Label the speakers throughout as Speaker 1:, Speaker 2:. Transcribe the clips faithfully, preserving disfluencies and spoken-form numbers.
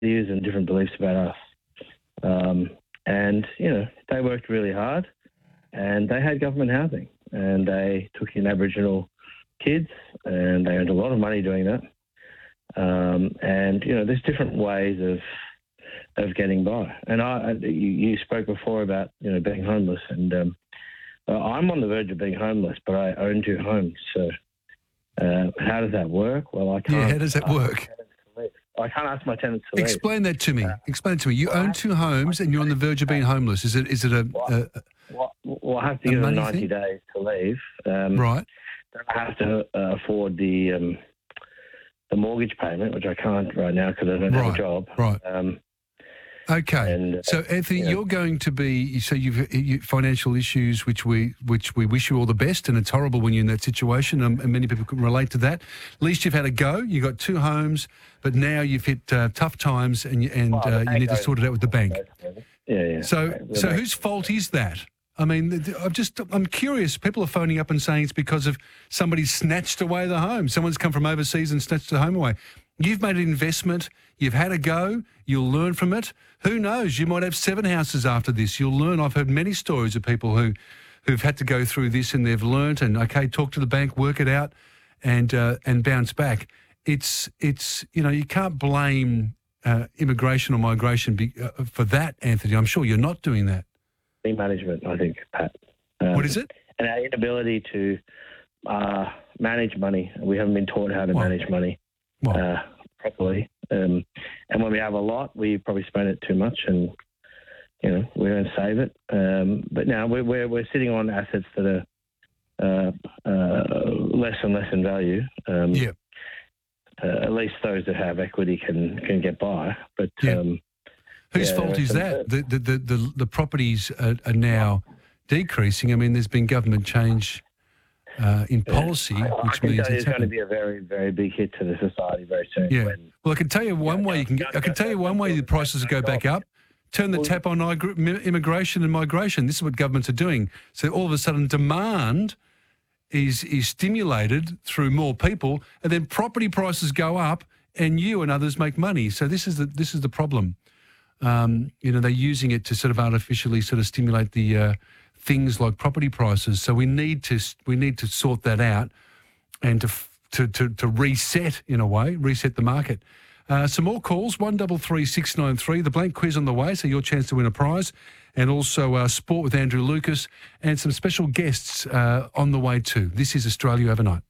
Speaker 1: views and different beliefs about us. Um, and, you know, they worked really hard and they had government housing and they took in Aboriginal kids and they earned a lot of money doing that. Um, and, you know, there's different ways of of getting by. And I, you, you spoke before about, you know, being homeless. And um, I'm on the verge of being homeless, but I own two homes. So uh, how does that work? Well, I can't.
Speaker 2: Yeah, how does that work?
Speaker 1: I can't ask my tenants to leave.
Speaker 2: Explain that to me. Uh, Explain it to me. You own two homes and you're on the verge of being homeless. Is it? Is it a?
Speaker 1: Well,
Speaker 2: a,
Speaker 1: well, well I have to give them ninety thing? days to leave. Um,
Speaker 2: right.
Speaker 1: I have to uh, afford the um, the mortgage payment, which I can't right now because I don't
Speaker 2: right.
Speaker 1: have a job.
Speaker 2: Right.
Speaker 1: Um,
Speaker 2: Okay,
Speaker 1: and, uh,
Speaker 2: so Anthony,
Speaker 1: you know,
Speaker 2: you're going to be so you've you, financial issues, which we which we wish you all the best, and it's horrible when you're in that situation, um, and many people can relate to that. At least you've had a go. You got two homes, but now you've hit uh, tough times, and you, and
Speaker 1: well,
Speaker 2: uh, you need to sort it out with the bank.
Speaker 1: Yeah, yeah.
Speaker 2: So,
Speaker 1: okay.
Speaker 2: so whose fault is that? I mean, I'm just I'm curious. People are phoning up and saying it's because of somebody snatched away the home. Someone's come from overseas and snatched the home away. You've made an investment. You've had a go. You'll learn from it. Who knows? You might have seven houses after this. You'll learn. I've heard many stories of people who, who've had to go through this and they've learnt and, okay, talk to the bank, work it out and uh, and bounce back. It's, it's you know, you can't blame uh, immigration or migration be, uh, for that, Anthony. I'm sure you're not doing that.
Speaker 1: Management, I think, Pat. Um,
Speaker 2: what is it?
Speaker 1: And our inability to uh, manage money. We haven't been taught how to
Speaker 2: what?
Speaker 1: manage money.
Speaker 2: What?
Speaker 1: Uh, properly. Um, and when we have a lot, we probably spend it too much and, you know, we don't save it. Um, but now we're, we're, we're sitting on assets that are uh, uh, less and less in value. Um,
Speaker 2: yeah.
Speaker 1: Uh, at least those that have equity can, can get by. But
Speaker 2: yeah.
Speaker 1: um,
Speaker 2: whose
Speaker 1: yeah,
Speaker 2: fault is that? The, the, the, the, the properties are, are now decreasing. I mean, there's been government change Uh, in policy,
Speaker 1: yeah. I,
Speaker 2: which
Speaker 1: I can
Speaker 2: means
Speaker 1: tell you
Speaker 2: it's
Speaker 1: it's going to
Speaker 2: happened.
Speaker 1: be a very, very big hit to the society very soon.
Speaker 2: Yeah.
Speaker 1: When,
Speaker 2: well, I can tell you one
Speaker 1: yeah,
Speaker 2: way you can get. I can tell you one way the prices will go back up. Turn the
Speaker 1: well,
Speaker 2: tap on immigration and migration. This is what governments are doing. So all of a sudden, demand is is stimulated through more people, and then property prices go up, and you and others make money. So this is the this is the problem. Um, you know, they're using it to sort of artificially sort of stimulate the. Uh, things like property prices. So we need to we need to sort that out and to to to, to reset in a way, reset the market. Uh, some more calls, one double three six nine three. The blank quiz on the way, so your chance to win a prize, and also uh, sport with Andrew Lucas and some special guests uh, on the way too. This is Australia Overnight.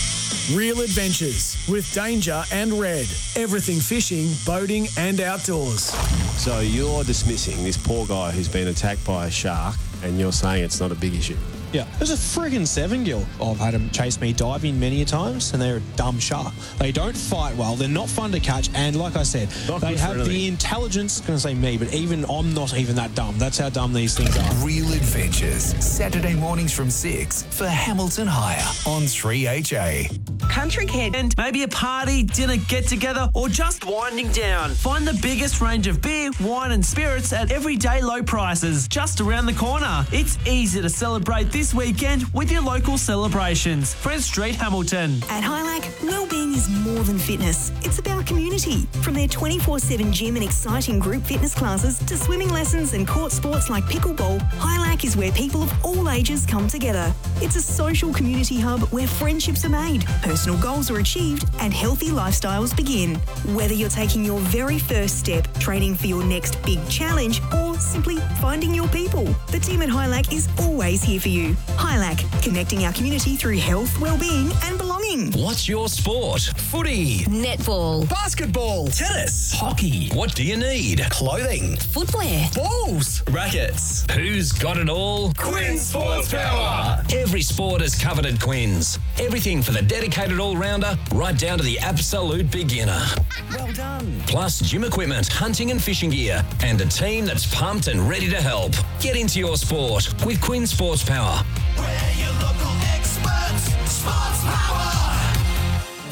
Speaker 3: Real adventures with Danger and Red. Everything fishing, boating and outdoors.
Speaker 4: So you're dismissing this poor guy who's been attacked by a shark and you're saying it's not a big issue?
Speaker 5: Yeah, there's a friggin' seven gill. I've had them chase me diving many a times, and they're a dumb shark. They don't fight well. They're not fun to catch, and like I said,
Speaker 4: Not
Speaker 5: they
Speaker 4: good
Speaker 5: have
Speaker 4: for
Speaker 5: the
Speaker 4: anything.
Speaker 5: intelligence. I'm going to say me, but even I'm not even that dumb. That's how dumb these things are.
Speaker 6: Real Adventures, Saturday mornings from six for Hamilton Hire on three H A.
Speaker 7: Country Kid and maybe a party, dinner, get-together, or just winding down. Find the biggest range of beer, wine and spirits at everyday low prices just around the corner. It's easy to celebrate this weekend with your local celebrations. Friend Street, Hamilton.
Speaker 8: At Highlight, wellbeing is more than fitness. It's about community. From their twenty-four seven gym and exciting group fitness classes to swimming lessons and court sports like pickleball, Highlight is where people of all ages come together. It's a social community hub where friendships are made, personal goals are achieved, and healthy lifestyles begin. Whether you're taking your very first step, training for your next big challenge, or simply finding your people, the team at Highlight is always here for you. Highlight, connecting our community through health, wellbeing, and belonging.
Speaker 9: What's your sport? Footy,
Speaker 10: netball,
Speaker 11: basketball,
Speaker 9: tennis, hockey. What do you need? Clothing,
Speaker 10: footwear,
Speaker 11: balls,
Speaker 9: rackets. Who's got it all?
Speaker 11: Quinn Sports Power.
Speaker 9: Every sport is covered at Quinn's. Everything for the dedicated all-rounder, right down to the absolute beginner.
Speaker 11: Well done.
Speaker 9: Plus gym equipment, hunting and fishing gear, and a team that's pumped and ready to help. Get into your sport with Quinn Sports Power.
Speaker 11: We're your local experts, Sports Power.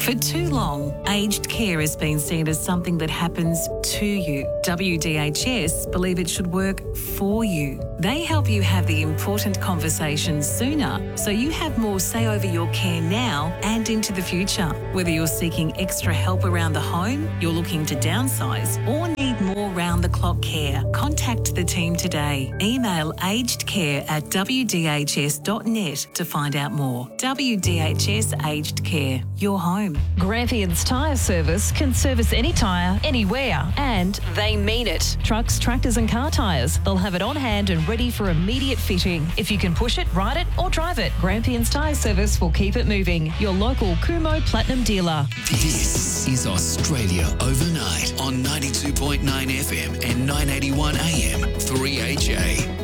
Speaker 10: For too long, aged care has been seen as something that happens to you. W D H S believe it should work for you. They help you have the important conversations sooner, so you have more say over your care now and into the future. Whether you're seeking extra help around the home, you're looking to downsize, or need more round-the-clock care, contact the team today. Email agedcare at w d h s dot net to find out more. W D H S Aged Care, your home.
Speaker 12: Grampians Tyre Service can service any tyre, anywhere, and they mean it. Trucks, tractors and car tyres. They'll have it on hand and ready for immediate fitting. If you can push it, ride it or drive it, Grampians Tyre Service will keep it moving. Your local Kumo Platinum dealer.
Speaker 6: This is Australia Overnight on ninety-two point nine F M and nine eighty-one A M, three H A.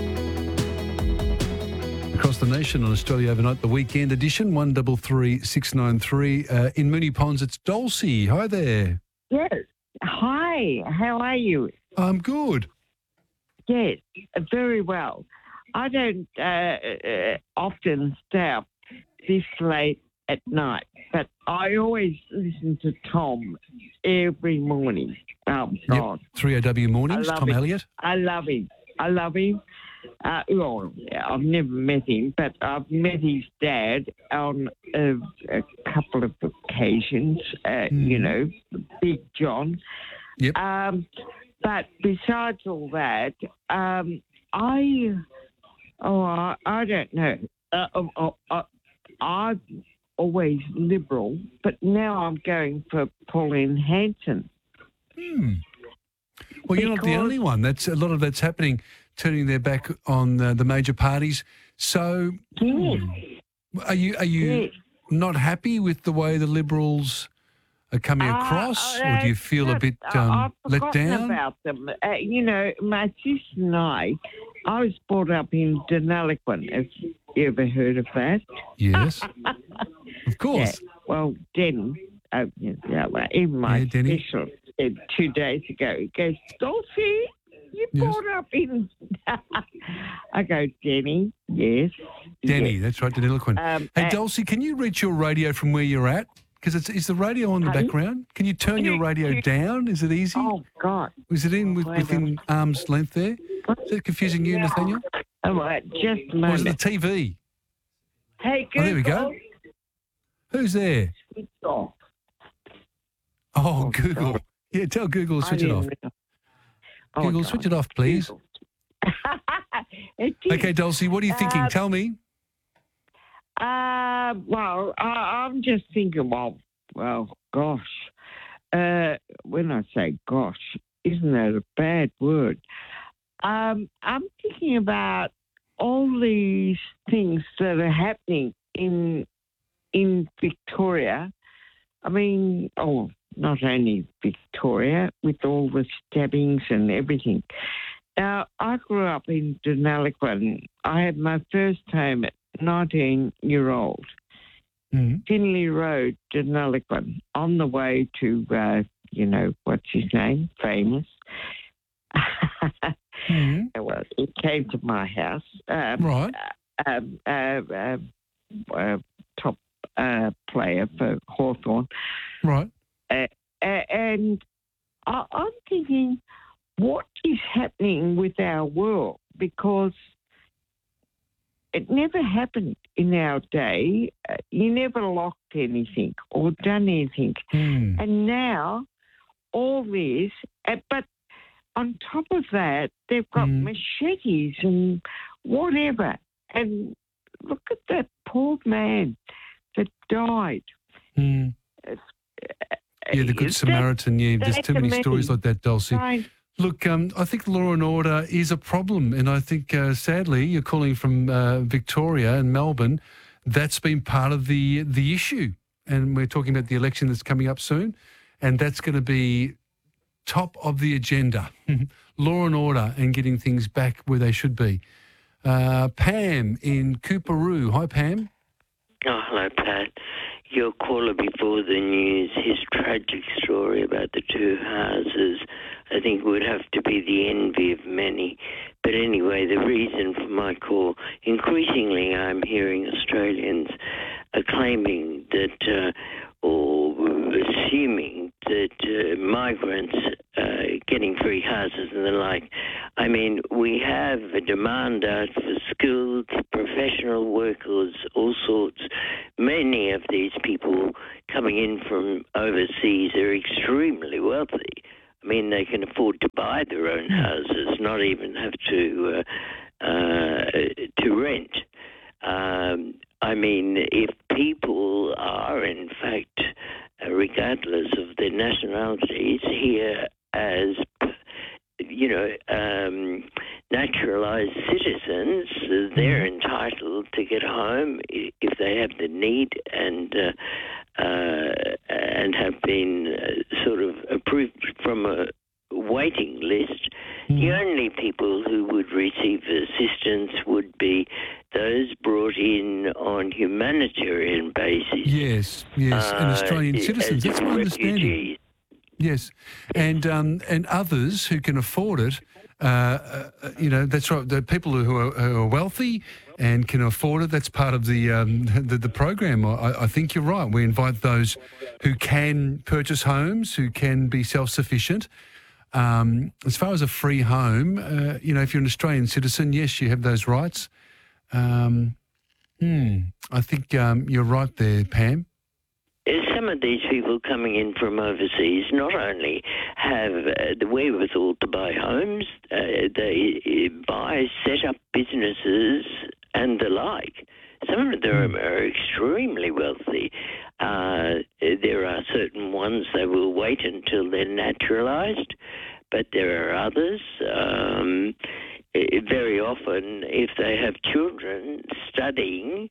Speaker 2: Across the nation on Australia Overnight, the weekend edition, one double three six nine three. Uh, in Moonee Ponds, it's Dulcie. Hi there.
Speaker 13: Yes. Hi. How are you?
Speaker 2: I'm good.
Speaker 13: Yes, very well. I don't uh, uh, often stay up this late at night, but I always listen to Tom every morning. Oh, God.
Speaker 2: Yep. three A W Mornings, Tom
Speaker 13: him.
Speaker 2: Elliott.
Speaker 13: I love him. I love him. Uh, well, I've never met him, but I've met his dad on a, a couple of occasions, uh, mm. you know, Big John.
Speaker 2: Yep.
Speaker 13: Um, but besides all that, um, I, oh, I, I don't know. Uh, uh, uh, I'm always liberal, but now I'm going for Pauline Hanson.
Speaker 2: Hmm. Well, you're not the only one. That's a lot of that's happening, turning their back on uh, the major parties. So,
Speaker 13: yes.
Speaker 2: are you are you
Speaker 13: yes.
Speaker 2: not happy with the way the Liberals are coming
Speaker 13: Uh,
Speaker 2: across,
Speaker 13: uh,
Speaker 2: or do you feel a
Speaker 13: not-
Speaker 2: bit
Speaker 13: uh,
Speaker 2: um,
Speaker 13: I've
Speaker 2: let
Speaker 13: forgotten
Speaker 2: down?
Speaker 13: about them. Uh, you know, my sister and I, I was brought up in Denaliquin. Have you ever heard of that?
Speaker 2: Yes, of course.
Speaker 13: Yeah. Well, Denny, uh, yeah, well, even my
Speaker 2: Yeah, Denny.
Speaker 13: specialist said two days ago, he goes, Dulcie, you
Speaker 2: Yes.
Speaker 13: brought up in... I go, Denny, yes.
Speaker 2: Denny,
Speaker 13: yes.
Speaker 2: that's right, Deniliquin.
Speaker 13: Um,
Speaker 2: hey,
Speaker 13: uh,
Speaker 2: Dulcie, can you reach your radio from where you're at? Because it's is the radio on the
Speaker 13: Pardon?
Speaker 2: background? Can you turn your radio down? Is it easy?
Speaker 13: Oh, God.
Speaker 2: Was it in with,
Speaker 13: Wait a
Speaker 2: within arm's length there? Is that confusing you, Nathaniel?
Speaker 13: All right, just a
Speaker 2: Or is it
Speaker 13: moment.
Speaker 2: the T V?
Speaker 13: Hey,
Speaker 2: Oh, there we go.
Speaker 13: Google,
Speaker 2: Who's there?
Speaker 13: switch off.
Speaker 2: Oh, Google. Yeah, tell Google to
Speaker 13: I
Speaker 2: switch it off.
Speaker 13: didn't know. Oh,
Speaker 2: Google,
Speaker 13: God.
Speaker 2: switch it off, please.
Speaker 13: It is.
Speaker 2: Okay, Dulcie, what are you thinking?
Speaker 13: Uh,
Speaker 2: Tell me.
Speaker 13: Uh, well, I, I'm just thinking, well, well, gosh. Uh, when I say gosh, isn't that a bad word? Um, I'm thinking about all these things that are happening in in Victoria. I mean, oh, not only Victoria, with all the stabbings and everything. Now, I grew up in Denaliquin. I had my first home at nineteen year old.
Speaker 2: Mm.
Speaker 13: Finley Road, Denaliquin, on the way to, uh, you know, what's his name? Famous.
Speaker 2: Mm.
Speaker 13: Well, he came to my house. Um,
Speaker 2: Right.
Speaker 13: Um, uh, uh, uh, top uh, player for Hawthorn.
Speaker 2: Right.
Speaker 13: Uh, uh, and I, I'm thinking, what is happening with our world? Because it never happened in our day. Uh, you never locked anything or done anything.
Speaker 2: Mm.
Speaker 13: And now, all this, uh, but on top of that, they've got
Speaker 2: Mm.
Speaker 13: machetes and whatever. And look at that poor man that died.
Speaker 2: Mm.
Speaker 13: Uh,
Speaker 2: Yeah, the Good
Speaker 13: that-
Speaker 2: Samaritan. Yeah, there's
Speaker 13: that's
Speaker 2: too many
Speaker 13: amazing.
Speaker 2: stories like that, Dulcie.
Speaker 13: Right.
Speaker 2: Look, um, I think law and order is a problem, and I think uh, sadly you're calling from uh, Victoria and Melbourne. That's been part of the the issue, and we're talking about the election that's coming up soon, and that's going to be top of the agenda. Law and order and getting things back where they should be. Uh, Pam in Cooperoo. Hi, Pam.
Speaker 14: Oh, hello, Pat. Your caller before the news, his tragic story about the two houses, I think would have to be the envy of many. But anyway, the reason for my call, increasingly I'm hearing Australians uh, claiming that, uh, or assuming that uh, migrants uh, getting free houses and the like. I mean, we have a demand out for skilled professional workers, all sorts. Many of these people coming in from overseas are extremely wealthy. I mean, they can afford to buy their own houses, not even have to uh, uh, to rent. Um, I mean, if people are, in fact, uh, regardless of their nationalities, here as, you know, um, naturalised citizens, uh, they're entitled to get home if they have the need and uh, uh, and have been uh, sort of approved from a waiting list. Mm. The only people who would receive assistance would be those brought in on humanitarian basis.
Speaker 2: Yes, yes, and Australian
Speaker 14: uh,
Speaker 2: citizens. That's my understanding. Yes, and um, and others who can afford it. Uh, uh, you know, that's right. The people who are, who are wealthy and can afford it. That's part of the um, the, the program. I, I think you're right. We invite those who can purchase homes, who can be self-sufficient. Um, as far as a free home, uh, you know, if you're an Australian citizen, yes, you have those rights. Um, hmm, I think um, you're right there, Pam.
Speaker 14: Some of these people coming in from overseas not only have uh, the wherewithal to buy homes, uh, they buy, set up businesses and the like. Some of them are extremely wealthy. Uh, there are certain ones that will wait until they're naturalised, but there are others. Um, very often, if they have children studying,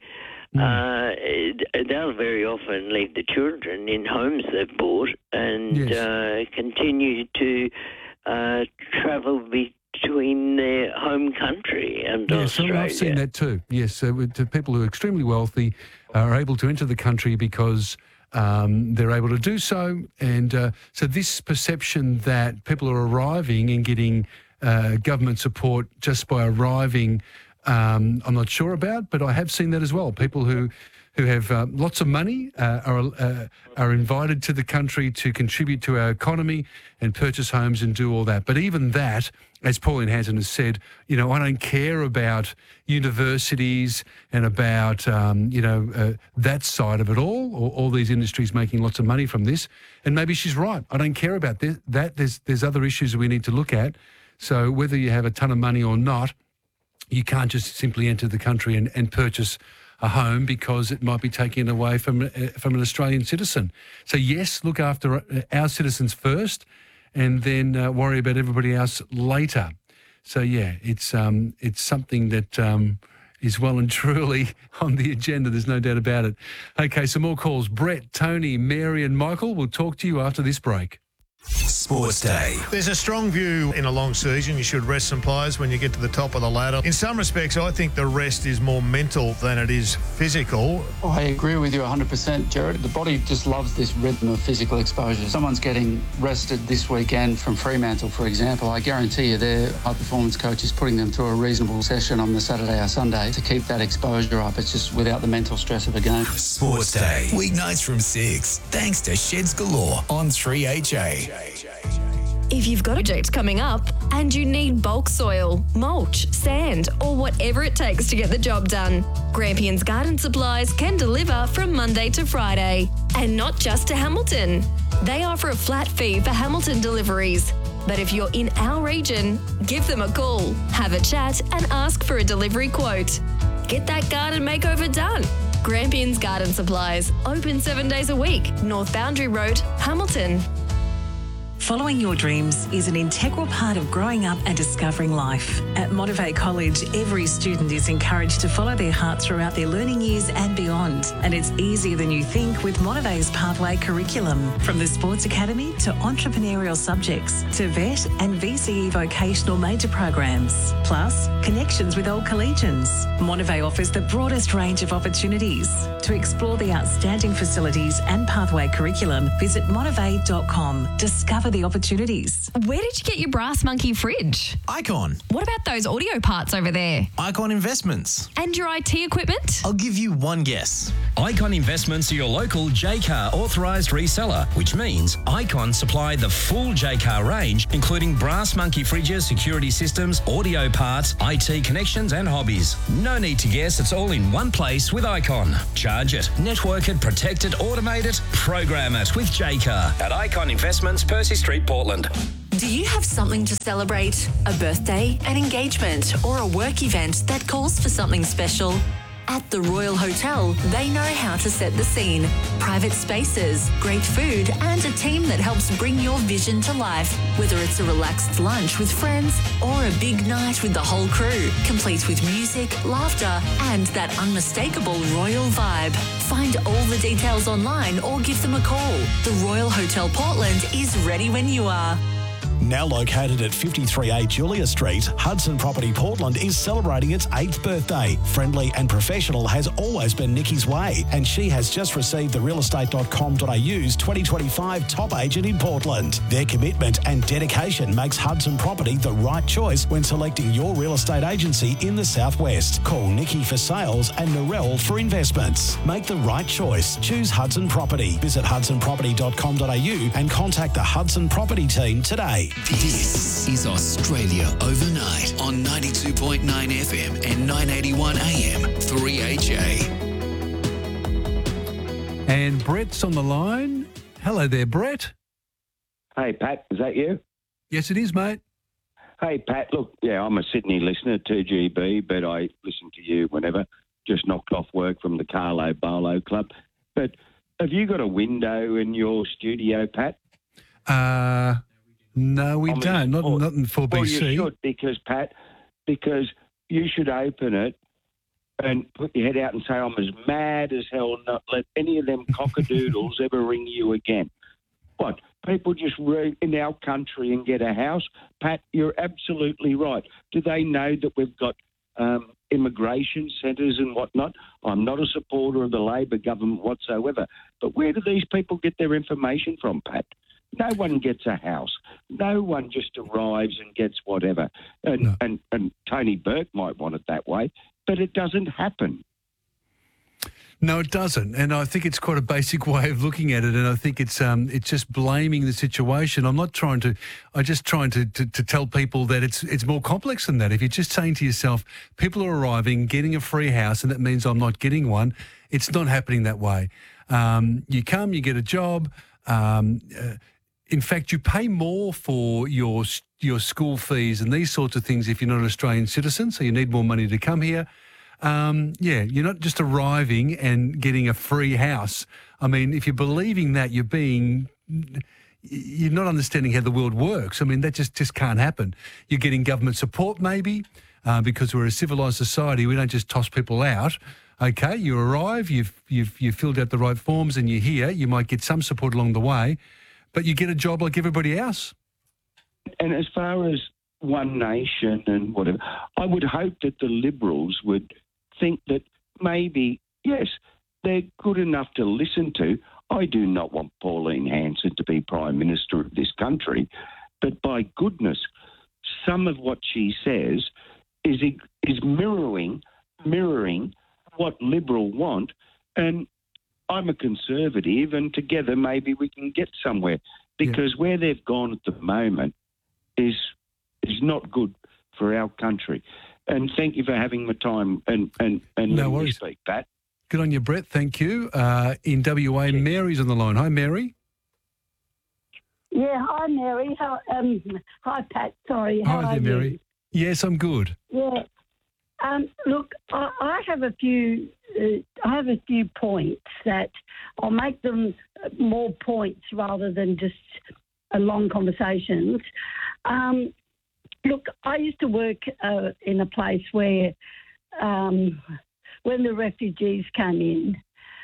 Speaker 14: uh, they'll very often leave the children in homes they've bought and
Speaker 2: Yes.
Speaker 14: uh, continue to uh, travel between their home country and
Speaker 2: Yes, so
Speaker 14: Australia.
Speaker 2: I've seen that too. Yes, so with the people who are extremely wealthy are able to enter the country because um, they're able to do so. And uh, so this perception that people are arriving and getting uh, government support just by arriving, um, I'm not sure about, but I have seen that as well. People who who have uh, lots of money uh, are uh, are invited to the country to contribute to our economy and purchase homes and do all that. But even that, as Pauline Hanson has said, you know, I don't care about universities and about, um, you know, uh, that side of it all, or all these industries making lots of money from this. And maybe she's right. I don't care about this, that. There's, there's other issues that we need to look at. So whether you have a ton of money or not, you can't just simply enter the country and, and purchase a home because it might be taken away from uh, from an Australian citizen. So yes, look after our citizens first, and then uh, worry about everybody else later. So yeah, it's um it's something that um is well and truly on the agenda. There's no doubt about it. Okay, some more calls. Brett, Tony, Mary, and Michael. We'll talk to you after this break.
Speaker 15: Sports Day. There's a strong view in a long season. You should rest some players when you get to the top of the ladder. In some respects, I think the rest is more mental than it is physical.
Speaker 16: I agree with you one hundred percent, Jared. The body just loves this rhythm of physical exposure. Someone's getting rested this weekend from Fremantle, for example. I guarantee you their high-performance coach is putting them through a reasonable session on the Saturday or Sunday to keep that exposure up. It's just without the mental stress of a game.
Speaker 6: Sports Day, weeknights from six, thanks to Sheds Galore on three H A.
Speaker 17: If you've got a project coming up and you need bulk soil, mulch, sand, or whatever it takes to get the job done, Grampians Garden Supplies can deliver from Monday to Friday. And not just to Hamilton. They offer a flat fee for Hamilton deliveries. But if you're in our region, give them a call, have a chat and ask for a delivery quote. Get that garden makeover done. Grampians Garden Supplies, open seven days a week, North Boundary Road, Hamilton.
Speaker 10: Following your dreams is an integral part of growing up and discovering life. At Motivate College, every student is encouraged to follow their heart throughout their learning years and beyond. And it's easier than you think with Motivate's pathway curriculum. From the sports academy to entrepreneurial subjects to vet and V C E vocational major programs. Plus, connections with old collegians. Motivate offers the broadest range of opportunities. To explore the outstanding facilities and pathway curriculum, visit motivate dot com. Discover the the opportunities.
Speaker 17: Where did you get your Brass Monkey fridge?
Speaker 18: Icon.
Speaker 17: What about those audio parts over there?
Speaker 18: Icon Investments.
Speaker 17: And your I T equipment?
Speaker 18: I'll give you one guess.
Speaker 9: Icon Investments are your local J-Car authorised reseller, which means Icon supply the full J-Car range, including Brass Monkey fridges, security systems, audio parts, I T connections and hobbies. No need to guess, it's all in one place with Icon. Charge it, network it, protect it, automate it, program it with J-Car at Icon Investments, Percy Street, Portland.
Speaker 19: Do you have something to celebrate? A birthday, an engagement, or a work event that calls for something special? At the Royal Hotel, they know how to set the scene. Private spaces, great food, and a team that helps bring your vision to life. Whether it's a relaxed lunch with friends or a big night with the whole crew, complete with music, laughter, and that unmistakable royal vibe. Find all the details online or give them a call. The Royal Hotel Portland is ready when you are.
Speaker 20: Now located at fifty-three A Julia Street, Hudson Property Portland is celebrating its eighth birthday. Friendly and professional has always been Nikki's way, and she has just received the real estate dot com dot a u's twenty twenty-five Top Agent in Portland. Their commitment and dedication makes Hudson Property the right choice when selecting your real estate agency in the southwest. Call Nikki for sales and Narelle for investments. Make the right choice. Choose Hudson Property. Visit hudson property dot com dot a u and contact the Hudson Property team today.
Speaker 6: This is Australia Overnight on ninety-two point nine F M and nine eighty-one A M three H A.
Speaker 2: And Brett's on the line. Hello there, Brett.
Speaker 21: Hey, Pat, is that you?
Speaker 2: Yes, it is, mate.
Speaker 21: Hey, Pat, look, yeah, I'm a Sydney listener, two G B, but I listen to you whenever. Just knocked off work from the Carlo Barlow Club. But have you got a window in your studio, Pat?
Speaker 2: Uh... No, we
Speaker 21: I mean,
Speaker 2: don't. Not,
Speaker 21: or,
Speaker 2: not in four B C.
Speaker 21: Well, you should, because, Pat, because you should open it and put your head out and say, I'm as mad as hell, not let any of them cockadoodles ever ring you again. What? People just re- in our country and get a house? Pat, you're absolutely right. Do they know that we've got um, immigration centres and whatnot? I'm not a supporter of the Labor government whatsoever. But where do these people get their information from, Pat? No one gets a house. No one just arrives and gets whatever. And, no. and and Tony Burke might want it that way, but it doesn't happen.
Speaker 2: No, it doesn't. And I think it's quite a basic way of looking at it. And I think it's um it's just blaming the situation. I'm not trying to, I'm just trying to, to, to tell people that it's it's more complex than that. If you're just saying to yourself, people are arriving, getting a free house, and that means I'm not getting one, it's not happening that way. Um, you come, you get a job. Um, uh, In fact, you pay more for your your school fees and these sorts of things if you're not an Australian citizen, so you need more money to come here. Um, yeah, you're not just arriving and getting a free house. I mean, if you're believing that, you're being... You're not understanding how the world works. I mean, that just, just can't happen. You're getting government support maybe uh, because we're a civilised society. We don't just toss people out. Okay, you arrive, you've, you've, you've filled out the right forms and you're here. You might get some support along the way. But you get a job like everybody else.
Speaker 21: And as far as One Nation and whatever, I would hope that the Liberals would think that maybe, yes, they're good enough to listen to. I do not want Pauline Hanson to be Prime Minister of this country, but by goodness, some of what she says is is mirroring mirroring what Liberal want, and I'm a Conservative, and together maybe we can get somewhere, because yeah. where they've gone at the moment is is not good for our country. And thank you for having my time and, and, and
Speaker 2: no
Speaker 21: letting
Speaker 2: worries.
Speaker 21: me speak, Pat.
Speaker 2: Good on you, Brett. Thank you. Uh, in W A, yeah. Mary's on the line. Hi, Mary.
Speaker 22: Yeah, hi, Mary. How, um, hi, Pat. Sorry. How
Speaker 2: hi
Speaker 22: are
Speaker 2: there, Mary.
Speaker 22: You?
Speaker 2: Yes, I'm good.
Speaker 22: Yeah. Um, look, I, I have a few. Uh, I have a few points that I'll make them more points rather than just a long conversations. Um, look, I used to work uh, in a place where, um, when the refugees came in,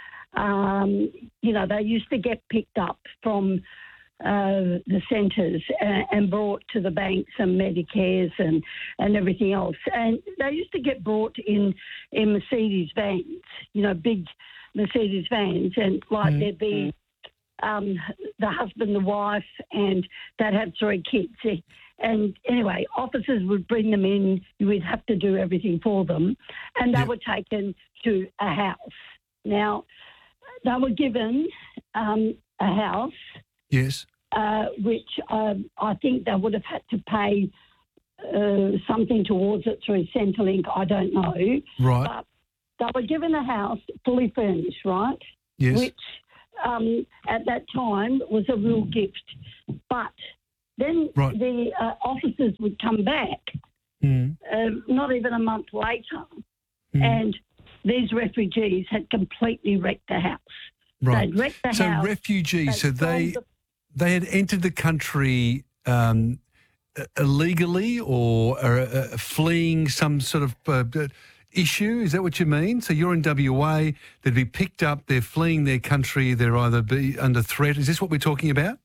Speaker 22: um, you know, they used to get picked up from Uh, the centres and, and brought to the banks and Medicares and, and everything else. And they used to get brought in, in Mercedes vans, you know, big Mercedes vans, and like mm-hmm. there'd be um, the husband, the wife, and they'd have three kids. And anyway, officers would bring them in. You would have to do everything for them. And they
Speaker 2: Yep.
Speaker 22: were taken to a house. Now, they were given um, a house,
Speaker 2: Yes.
Speaker 22: uh, which um, I think they would have had to pay uh, something towards it through Centrelink. I don't know.
Speaker 2: Right.
Speaker 22: But they were given a house fully furnished, right?
Speaker 2: Yes.
Speaker 22: Which um, at that time was a real gift. But then
Speaker 2: Right.
Speaker 22: the uh, officers would come back
Speaker 2: Mm.
Speaker 22: uh, not even a month later,
Speaker 2: Mm.
Speaker 22: and these refugees had completely wrecked the house.
Speaker 2: Right.
Speaker 22: They'd wrecked the
Speaker 2: so
Speaker 22: house.
Speaker 2: refugees, so
Speaker 22: they'd
Speaker 2: they
Speaker 22: sold
Speaker 2: they had entered the country um, uh, illegally or uh, uh, fleeing some sort of uh, uh, issue. Is that what you mean? So you're in W A, they'd be picked up, they're fleeing their country, they're either be under threat. Is this what we're talking about?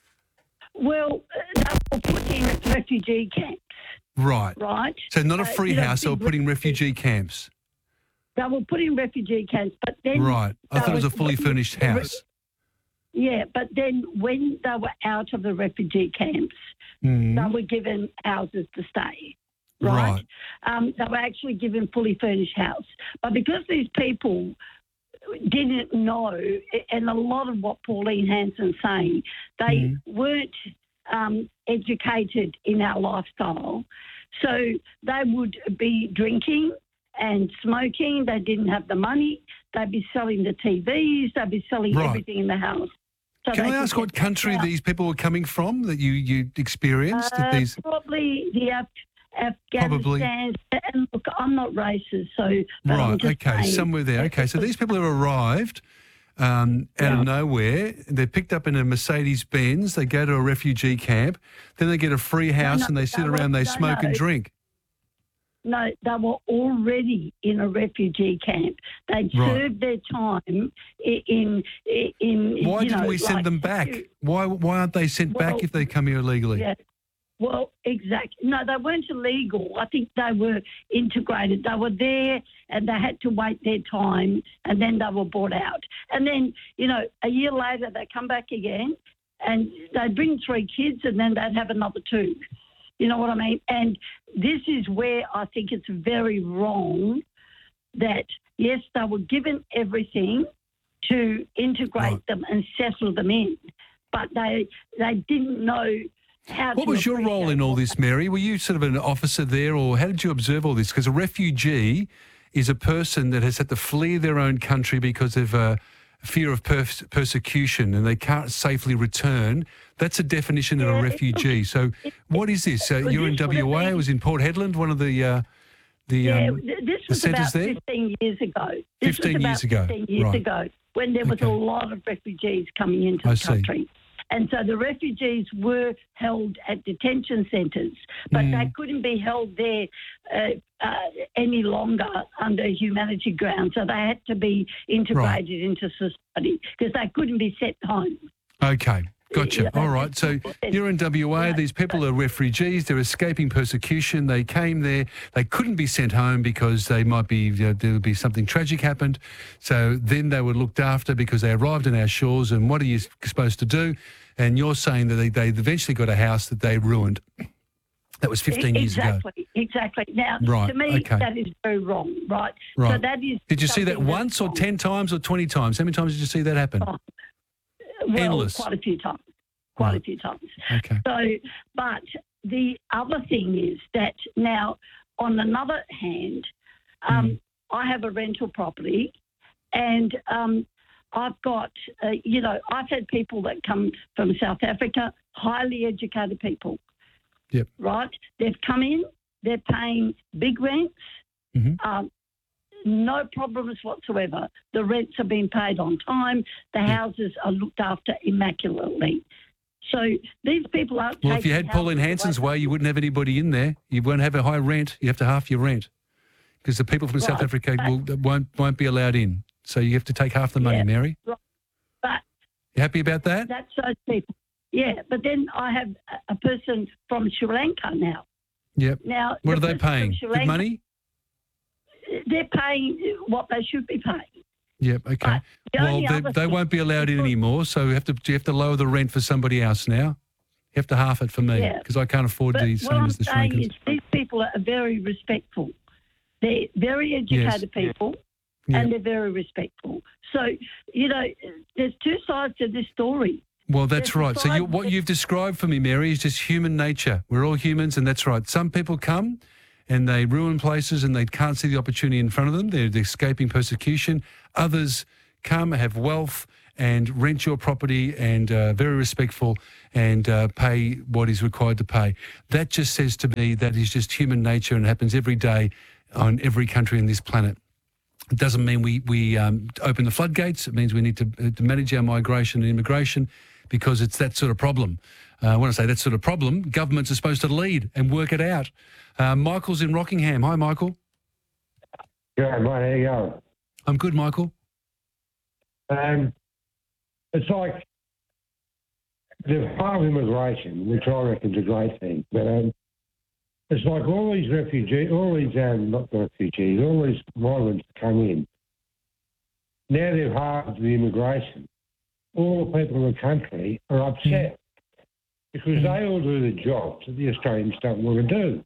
Speaker 22: Well, uh, they were put in refugee camps,
Speaker 2: Right.
Speaker 22: right?
Speaker 2: So not a
Speaker 22: Uh,
Speaker 2: free
Speaker 22: you know,
Speaker 2: house, they were
Speaker 22: big
Speaker 2: put in refugee camps.
Speaker 22: They were put in refugee camps, but then...
Speaker 2: Right. I
Speaker 22: they
Speaker 2: thought it was a
Speaker 22: were-
Speaker 2: fully furnished house.
Speaker 22: Yeah, but then when they were out of the refugee camps,
Speaker 2: Mm.
Speaker 22: they were given houses to stay, right?
Speaker 2: Right.
Speaker 22: Um, they were actually given fully furnished house. But because these people didn't know, and a lot of what Pauline Hanson's saying, they
Speaker 2: Mm.
Speaker 22: weren't um, educated in our lifestyle. So they would be drinking and smoking. They didn't have the money. They'd be selling the T Vs. They'd be selling
Speaker 2: Right.
Speaker 22: everything in the house. So
Speaker 2: Can
Speaker 22: they
Speaker 2: I
Speaker 22: could
Speaker 2: ask
Speaker 22: get
Speaker 2: what country
Speaker 22: kicked out.
Speaker 2: these people were coming from that you, you experienced? that
Speaker 22: Uh,
Speaker 2: these
Speaker 22: Probably the Af-
Speaker 2: Probably.
Speaker 22: Afghanistan. And look, I'm not racist, so but I'm
Speaker 2: Right,
Speaker 22: just
Speaker 2: okay,
Speaker 22: saying-
Speaker 2: somewhere there. Okay, so these people have arrived um, out of nowhere. They're picked up in a Mercedes-Benz. They go to a refugee camp. Then they get a free house
Speaker 22: no,
Speaker 2: and they sit
Speaker 22: no,
Speaker 2: around, they
Speaker 22: no,
Speaker 2: smoke and
Speaker 22: no.
Speaker 2: drink.
Speaker 22: No, they were already in a refugee camp. They'd
Speaker 2: Right.
Speaker 22: served their time i- in in. in
Speaker 2: Why
Speaker 22: you
Speaker 2: didn't
Speaker 22: know,
Speaker 2: we send
Speaker 22: like-
Speaker 2: them back? Why why aren't they sent back
Speaker 22: Well,
Speaker 2: if they come here illegally?
Speaker 22: Yeah. Well, exactly. No, they weren't illegal. I think they were integrated. They were there and they had to wait their time and then they were brought out. And then, you know, a year later they come back again and they'd bring three kids and then they'd have another two. You know what I mean? And this is where I think it's very wrong that, yes, they were given everything to integrate them and settle them in, but they they didn't know how
Speaker 2: What
Speaker 22: to
Speaker 2: was your role in all this, Mary? Were you sort of an officer there, or how did you observe all this? Because a refugee is a person that has had to flee their own country because of uh, fear of pers- persecution and they can't safely return. That's a definition of a refugee. So what is this? Uh,
Speaker 22: Well,
Speaker 2: you're in
Speaker 22: this would have
Speaker 2: W A, it
Speaker 22: been-
Speaker 2: was in Port Hedland, one of the uh, the,
Speaker 22: Yeah,
Speaker 2: um,
Speaker 22: th- this
Speaker 2: the
Speaker 22: was
Speaker 2: centres
Speaker 22: about
Speaker 2: there?
Speaker 22: fifteen years ago. This
Speaker 2: fifteen
Speaker 22: was about
Speaker 2: years ago,
Speaker 22: fifteen years
Speaker 2: right.
Speaker 22: ago, when there was a lot of refugees coming into
Speaker 2: I
Speaker 22: the
Speaker 2: see.
Speaker 22: country. And so the refugees were held at detention centres, but
Speaker 2: Mm.
Speaker 22: they couldn't be held there uh, uh, any longer under humanity grounds. So they had to be integrated into society because they couldn't be sent home.
Speaker 2: Okay, gotcha.
Speaker 22: Yeah,
Speaker 2: All right. So you're in W A. These people are refugees. They're escaping persecution. They came there. They couldn't be sent home because they might be you know, there would be something tragic happened. So then they were looked after because they arrived on our shores. And what are you supposed to do? And you're saying that they, they eventually got a house that they ruined. That was fifteen years ago.
Speaker 22: Exactly, exactly. Now,
Speaker 2: Right,
Speaker 22: to me,
Speaker 2: okay.
Speaker 22: that is very wrong, right? So
Speaker 2: Right.
Speaker 22: that is.
Speaker 2: Did you see that
Speaker 22: something that's
Speaker 2: once or
Speaker 22: wrong.
Speaker 2: ten times or twenty times? How many times did you see that happen?
Speaker 22: Oh, well,
Speaker 2: Endless.
Speaker 22: quite a few times. Quite a few times.
Speaker 2: Okay.
Speaker 22: So, but the other thing is that now, on another hand, um,
Speaker 2: Mm.
Speaker 22: I have a rental property, and um, I've got, uh, you know, I've had people that come from South Africa, highly educated people.
Speaker 2: Yep.
Speaker 22: Right? They've come in, they're paying big rents.
Speaker 2: Mhm.
Speaker 22: Um, no problems whatsoever. The rents are being paid on time. The houses are looked after immaculately. So these people aren't
Speaker 2: Well, if you
Speaker 22: taking
Speaker 2: had Pauline
Speaker 22: houses
Speaker 2: Hanson's
Speaker 22: away.
Speaker 2: way, you wouldn't have anybody in there. You won't have a high rent. You have to half your rent because the people from South
Speaker 22: Right.
Speaker 2: Africa will, won't won't be allowed in. So you have to take half the money,
Speaker 22: Yeah.
Speaker 2: Mary.
Speaker 22: Right. But
Speaker 2: You happy about that?
Speaker 22: that's those people. Yeah, but then I have a- a person from Sri Lanka now.
Speaker 2: Yep.
Speaker 22: Now,
Speaker 2: What are
Speaker 22: the
Speaker 2: they
Speaker 22: person from
Speaker 2: paying?
Speaker 22: Sri
Speaker 2: Good
Speaker 22: Lanka-
Speaker 2: money?
Speaker 22: They're paying what they should be paying.
Speaker 2: Yep, okay.
Speaker 22: the
Speaker 2: Well,
Speaker 22: only
Speaker 2: they,
Speaker 22: other
Speaker 2: they
Speaker 22: thing-
Speaker 2: won't be allowed in anymore, so you have to you have to lower the rent for somebody else now. You have to half it for me
Speaker 22: Yeah.
Speaker 2: because I can't afford
Speaker 22: But
Speaker 2: the
Speaker 22: what
Speaker 2: same
Speaker 22: I'm
Speaker 2: as the
Speaker 22: saying
Speaker 2: Shrinkers.
Speaker 22: is these people are very respectful. They're very educated
Speaker 2: Yes.
Speaker 22: people,
Speaker 2: Yeah.
Speaker 22: and they're very respectful. So, you know, there's two sides to this story.
Speaker 2: Well, that's
Speaker 22: There's
Speaker 2: right. So you, what you've described for me, Mary, is just human nature. We're all humans, and that's right. Some people come and they ruin places and they can't see the opportunity in front of them. They're escaping persecution. Others come, have wealth, and rent your property and uh, very respectful and uh, pay what is required to pay. That just says to me that is just human nature and it happens every day on every country on this planet. It doesn't mean we, we um, open the floodgates. It means we need to, uh, to manage our migration and immigration because it's that sort of problem. Uh, when I say that sort of problem, governments are supposed to lead and work it out. Uh, Michael's in Rockingham. Hi, Michael.
Speaker 1: Yeah, mate, how you going?
Speaker 2: I'm good, Michael.
Speaker 1: Um, it's like the part of immigration, which I reckon is a great thing, but um, it's like all these refugees, all these, um, not refugees, all these migrants come in. Now they've halved the immigration. All the people in the country are upset because they all do the jobs that the Australians don't want to do.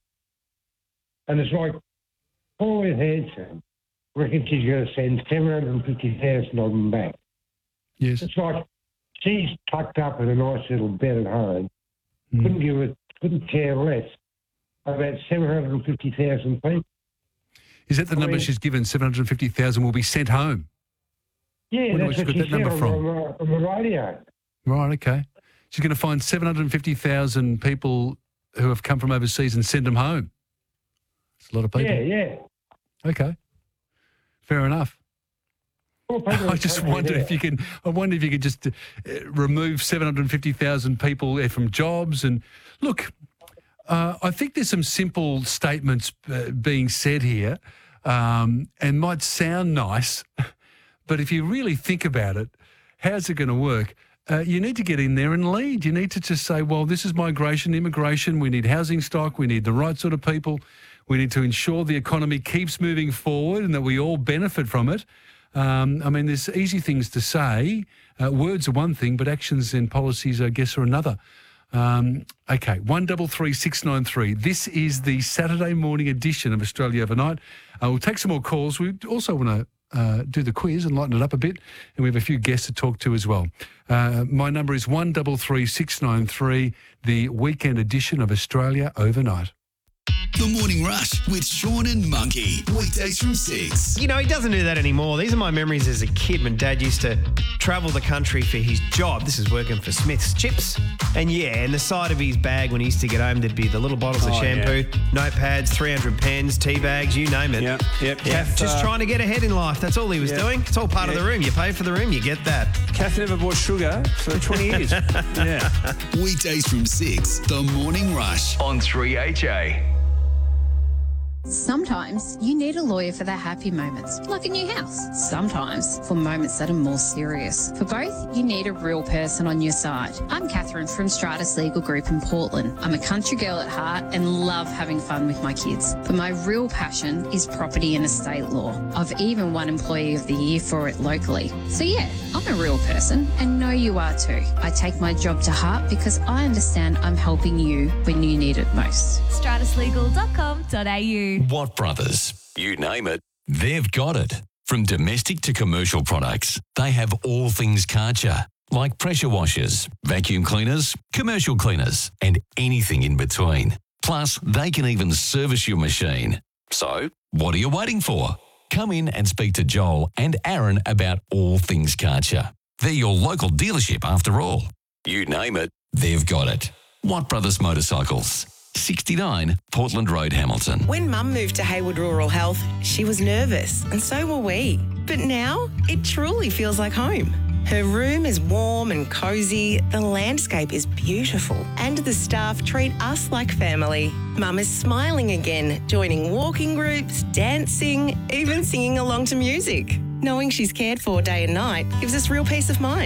Speaker 1: And it's like Pauline Hanson reckons she's going to send seven hundred fifty thousand of them back.
Speaker 2: Yes.
Speaker 1: It's like she's tucked up in a nice little bed at home, couldn't give it, couldn't care less about seven hundred fifty thousand people.
Speaker 2: Is that the
Speaker 1: I
Speaker 2: number
Speaker 1: mean-
Speaker 2: she's given? seven hundred fifty thousand will be sent home.
Speaker 1: Yeah,
Speaker 2: Where do
Speaker 1: that's
Speaker 2: we
Speaker 1: what
Speaker 2: get
Speaker 1: she
Speaker 2: that
Speaker 1: said
Speaker 2: number
Speaker 1: on,
Speaker 2: from?
Speaker 1: on, on the radio.
Speaker 2: Right, okay. She's going to find seven hundred fifty thousand people who have come from overseas and send them home. It's a lot of people.
Speaker 1: Yeah, yeah.
Speaker 2: Okay. Fair enough.
Speaker 1: Well, people
Speaker 2: I
Speaker 1: in
Speaker 2: just
Speaker 1: country
Speaker 2: wonder
Speaker 1: there.
Speaker 2: if you can. I wonder if you could just uh, remove seven hundred fifty thousand people uh, from jobs. And look, uh, I think there's some simple statements uh, being said here, um, and might sound nice, but if you really think about it, how's it going to work? Uh, you need to get in there and lead. You need to just say, well, this is migration, immigration. We need housing stock. We need the right sort of people. We need to ensure the economy keeps moving forward and that we all benefit from it. Um, I mean, there's easy things to say. Uh, words are one thing, but actions and policies, I guess, are another. Um, okay, one double three six nine three. This is the Saturday morning edition of Australia Overnight. Uh, we'll take some more calls. We also want to uh, do the quiz and lighten it up a bit, and we have a few guests to talk to as well. Uh, my number is one double three six nine three. The weekend edition of Australia Overnight.
Speaker 6: The Morning Rush with Sean and Monkey. Weekdays from six.
Speaker 3: You know, he doesn't do that anymore. These are my memories as a kid when Dad used to travel the country for his job. This is working for Smith's Chips. And yeah, and the side of his bag when he used to get home, there'd be the little bottles of
Speaker 4: Oh,
Speaker 3: shampoo, notepads, three hundred pens, tea bags, you name it.
Speaker 4: Yep, yep.
Speaker 3: Yeah,
Speaker 4: Kath,
Speaker 3: just
Speaker 4: uh,
Speaker 3: trying to get ahead in life. That's all he was
Speaker 4: yeah.
Speaker 3: doing. It's all part of
Speaker 4: Yeah.
Speaker 3: the room. You pay for the room, you get that.
Speaker 4: Kath never bought sugar for twenty years. Yeah.
Speaker 6: Weekdays from six. The Morning Rush on three H A.
Speaker 23: Sometimes you need a lawyer for the happy moments, like a new house. Sometimes for moments that are more serious. For both, you need a real person on your side. I'm Catherine from Stratus Legal Group in Portland. I'm a country girl at heart and love having fun with my kids. But my real passion is property and estate law. I've even won Employee of the Year for it locally. So yeah, I'm a real person and know you are too. I take my job to heart because I understand I'm helping you when you need it most.
Speaker 24: stratus legal dot com dot a u.
Speaker 9: Watt Brothers. You name it, they've got it. From domestic to commercial products, they have all things Karcher, like pressure washers, vacuum cleaners, commercial cleaners, and anything in between. Plus, they can even service your machine. So, what are you waiting for? Come in and speak to Joel and Aaron about all things Karcher. They're your local dealership after all. You name it, they've got it. Watt Brothers Motorcycles. sixty-nine Portland Road, Hamilton.
Speaker 25: When Mum moved to Hayward Rural Health, she was nervous, and so were we. But now, it truly feels like home. Her room is warm and cosy, the landscape is beautiful, and the staff treat us like family. Mum is smiling again, joining walking groups, dancing, even singing along to music. Knowing she's cared for day and night gives us real peace of mind.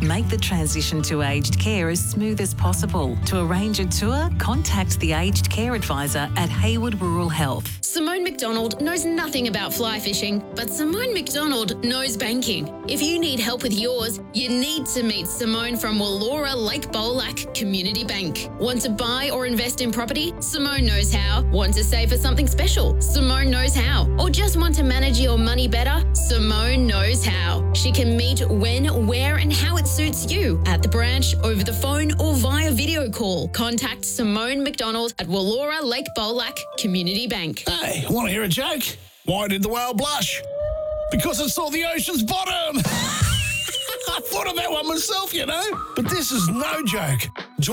Speaker 10: Make the transition to aged care as smooth as possible. To arrange a tour, contact the Aged Care Advisor at Hayward Rural Health.
Speaker 5: Simone McDonald knows nothing about fly fishing, but Simone McDonald knows banking. If you need help with yours, you need to meet Simone from Wallora Lake Bolac Community Bank. Want to buy or invest in property? Simone knows how. Want to save for something special? Simone knows how. Or just want to manage your money better? Simone knows how. She can meet when, where and how it suits you at the branch, over the phone or via video call. Contact Simone McDonald at Wallora Lake Bolac Community Bank.
Speaker 7: Hey, want to hear a joke? Why did the whale blush? Because it saw the ocean's bottom. I thought of that one myself, you know. But this is no joke.